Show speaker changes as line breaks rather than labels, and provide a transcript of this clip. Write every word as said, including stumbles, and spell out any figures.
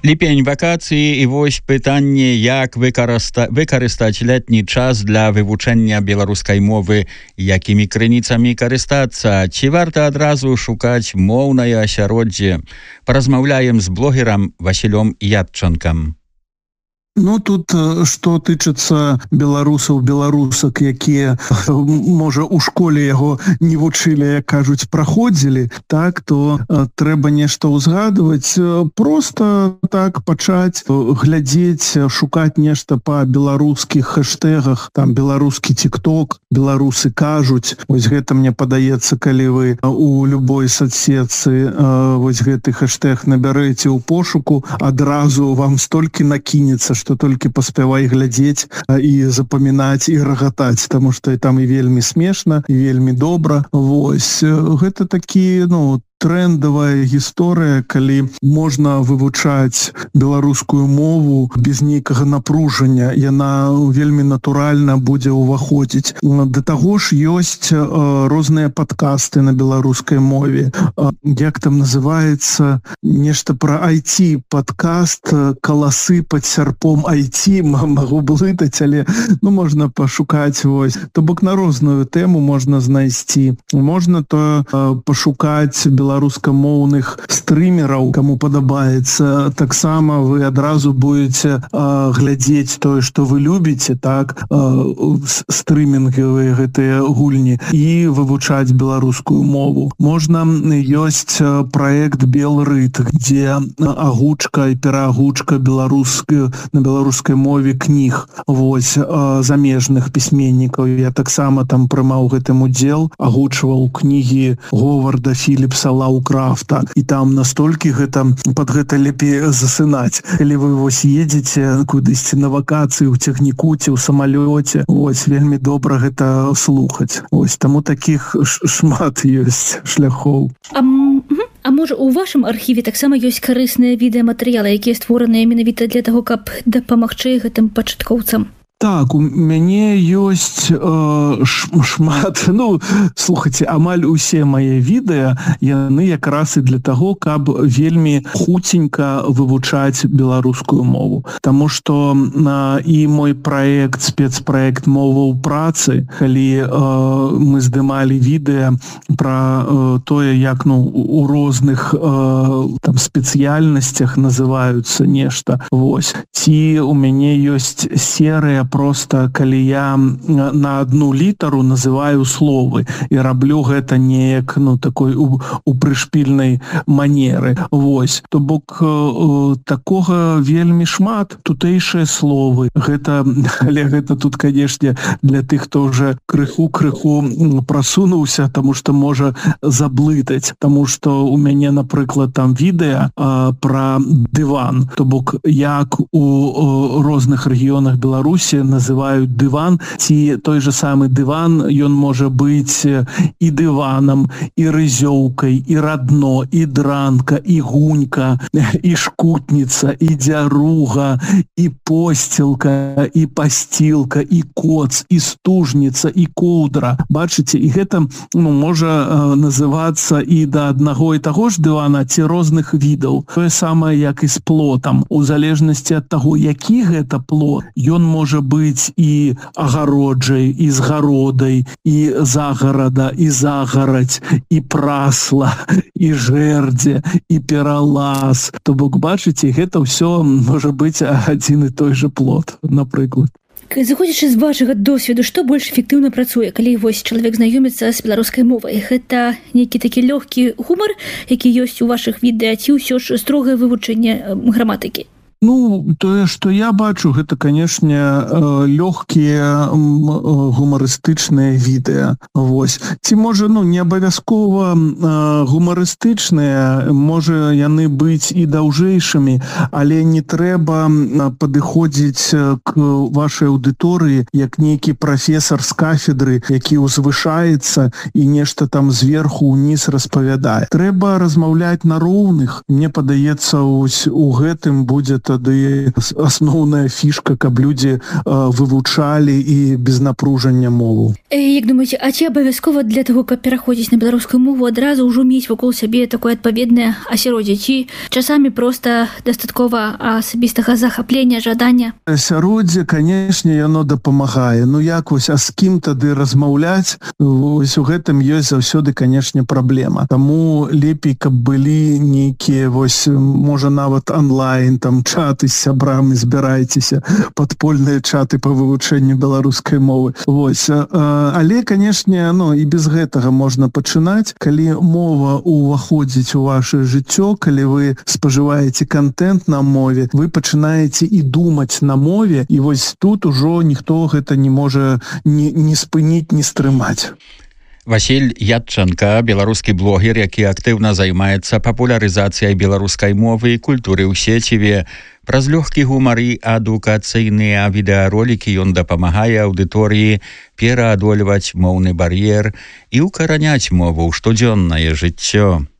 Ліпень, вакацыі і вось пытанне, як выкарыста... выкарыстаць летні час для вывучэння беларускай мовы, якімі крыніцамі карыстацца, ці варта адразу шукаць моўнае асяроддзе. Паразмаўляем з блогерам Васілём Ядчанкам.
Ну, тут, што тычыцца беларусаў, беларусак, якія, можа, у школе яго не вучылі, як кажуць, праходзілі, так, то трэба нешта ўзгадваць. Проста так пачаць глядзець, шукаць нешта па беларускіх хэштэгах, там, беларускі тик-ток, беларусы кажуць. Вось гэта, мне падаецца, калі вы у любой соцсетцы вось гэты хэштэг набярэце ў пошуку, адразу вам столькі накінецца, што толькі паспявай глядзець і запамінаць і рагатаць, таму што там і вельмі смешна, і вельмі добра. Вось, гэта такі, ну, трендавая гісторыя, калі можна вывучаць беларускую мову без нейкага напружання. Яна вельмі натуральна будзе ўваходзіць. Да таго ж ёсць розныя падкасты на беларускай мове. Як там называецца? Нешта пра ай ти падкаст «Каласы пад сярпом ай ти». Магу блытаць, але ну, можна пашукаць. Вось. То бок на розную тэму можна знайсці. Можна то пашукаць беларускую беларускамоўных стрымераў, каму падабаецца. Таксама вы адразу будете а, глядзець тое, што вы любіце, так, а, стрымінгавыя гэтыя гульні, і вывучаць беларускую мову. Можна, ёсць праект Белрыт, дзе агучка і пераагучка беларускай, на беларускай мове кніг, вось, а, замежных пісьменнікаў. Я таксама там прымаў гэтым удзел, агучваў кнігі Говарда Філіпса Лаўкрафта, і там настолькі гэта пад гэта лепей засынаць. Калі вы вось едзеце кудысьці на вакацыі ў цягніку ці ў самалёце, вось вельмі добра гэта слухаць. Вось таму такіх шмат ёсць шляхоў.
А, а можа у вашым архіве таксама ёсць карысныя відэаматэрыялы, якія створаныя менавіта для таго, каб дапамагчы гэтым пачаткоўцам?
Так, у мяне ёсць э, шмат, ну, слухайце, амаль усе мае відэа, яны якраз і для таго, каб вельмі хуценька вывучаць беларускую мову. Таму што э, і мой праект, спецпраект «Мова ў працы», калі э, мы здымалі відэа пра э, тое, як, ну, у розных э, там спецыяльнасцях называюцца нешта, вось. Ці у мяне ёсць серыя просто, калі я на одну літару называю словы і раблю гэта неяк, ну, такой у, у прышпільнай манеры. Вось. То бок э, такога вельмі шмат. Тутэйшыя словы. Гэта, але гэта тут, канешне, для тых, хто уже крыху-крыху прасунуўся, таму што можа заблытаць. Таму што у мяне, напрыклад, там відэа э, пра дыван. То бок, як у э, розных рэгіёнах Беларусі называюць дыван, ці той же самы дыван, ён можа быць і дыванам, і рызёўкай, і радно, і дранка, і гунька, і шкутніца, і дзяруга, і посцілка, і пасцілка, і коц, і стужніца, і коўдра. Бачыце, і гэта, ну, можа называцца і да аднаго і таго ж дывана, ці розных відаў. Тое самае, як і з плотам. У залежнасці ад таго, які гэта плот, ён можа быць і агароджай, і згародай, і загарада, і загарадь, і прасла, і жэрдзе, і пералаз. То бок, бачыце, гэта ўсё можа быць адзін і той же плот, напрыклад.
Заходзячы з вашага досведу, што больш эфектыўна працуе, калі вось чалавек знаёміцца з беларускай мовай? Гэта нейкі такі лёгкі гумар, які ёсць у вашых відэа, ці ўсё ж строгае вывучэнне граматыкі?
Ну, тое, што я бачу, гэта, канешне, лёгкія гумарыстычныя відэа. Вось. Ці можа, ну, не абавязкова гумарыстычныя, можа яны быць і даўжэйшымі, але не трэба падыходзіць к вашай аўдыторыі як нейкі прафесар з кафедры, які ўзвышаецца і нешта там зверху ўніз распавядае. Трэба размаўляць на роўных. Мне падаецца, ось у гэтым будзе тады асноўная фішка, каб людзі вывучалі і без напружання мову.
Як думаеце, а ці абавязкова для таго, каб пераходзіць на беларускую мову, адразу ўжо мець вакол сябе такое адпаведнае асяроддзе, ці часамі проста дастаткова асабістага захаплення, жадання?
Асяроддзе, канешне, яно дапамагае. Ну як вось, а з кім тады размаўляць? Вось у гэтым ёсць заўсёды, канешне, праблема. Таму лепей, каб былі нейкія, вось, можа, нават онлайн, там, чаты з сябрамі, збірайцеся, падпольныя чаты па вывучэнню беларускай мовы. Вось, але, канешне, ну, і без гэтага можна пачынаць. Калі мова ўваходзіць у ваше жыццё, калі вы спажываеце контент на мове, вы пачынаеце і думаць на мове, і вось тут ужо ніхто гэта не можа ні, ні спыніць, ні стрымаць.
Васіль Ядчанка, беларускі блогер, які актыўна займаецца папулярызацыяй беларускай мовы і культуры ў сеціве. Праз лёгкі гумар і адукацыйныя відэаролікі ён дапамагае аўдыторыі пераадольваць моўны бар'ер і ўкараняць мову ў штодзённае жыццё.